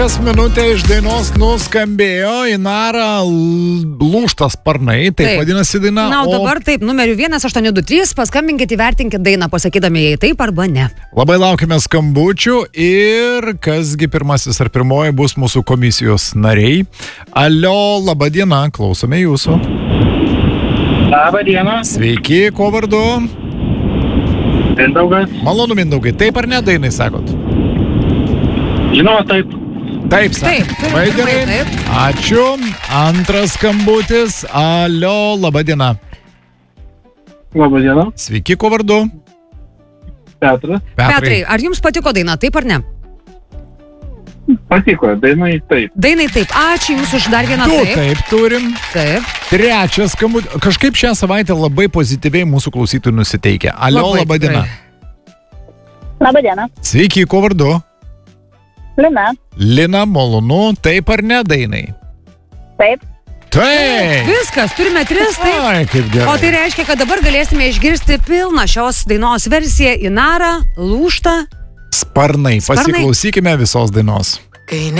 Minutė iš dainos nuskambėjo, Inara lūžta sparnai, taip vadinasi daina. Na, o dabar taip, numeriu 1823, paskambinkite, įvertinkite dainą, pasakydami jai taip arba ne. Labai laukime skambučių ir kasgi pirmasis ar pirmoji bus mūsų komisijos nariai. Alio, laba diena, klausome jūsų. Labą dieną. Sveiki, kuo vardu? Mindaugas. Malonu, Mindaugai, taip ar ne dainai sakot? Žinoma, taip. Taip, labai gerai. Taip. Ačiū. Antras skambutis. Alio, laba diena. Labą dieną. Sveiki, kuo vardu? Petras. Petrai, ar jums patiko daina, taip ar ne? Patiko, dainai taip. Dainai taip, ačiū jums už dar vieną Taip turim. Taip. Trečias skambutis. Kažkaip šią savaitę labai pozityviai mūsų klausytojų nusiteikia. Alio, laba diena. Labą dieną. Sveiki, kuo vardu? Lina. Lina, malonu, taip ar ne dainai? Taip. Taip. Viskas, turime 3, taip. Ai, kaip gerai. O tai reiškia, kad dabar galėsime išgirsti pilną šios dainos versiją. Inara lūžta Sparnai. Pasiklausykime visos dainos. Kai